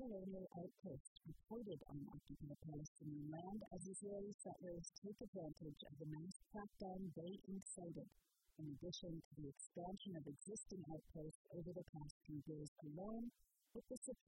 colonial outposts reported on occupied Palestinian land as Israeli settlers take advantage of the mass crackdown they incited, in addition to the expansion of existing outposts over the past few years alone, with the